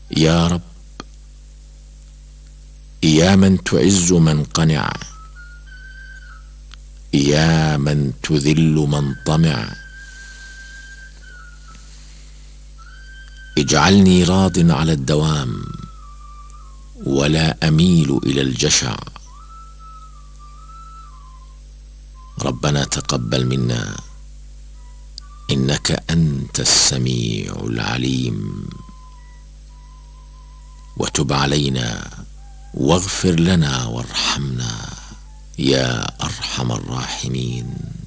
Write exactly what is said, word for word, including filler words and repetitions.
يا رب، يا من تعز من قنع، يا من تذل من طمع، اجعلني راض على الدوام ولا أميل إلى الجشع. ربنا تقبل منا إنك أنت السميع العليم، وتب علينا واغفر لنا وارحمنا يا أرحم الراحمين.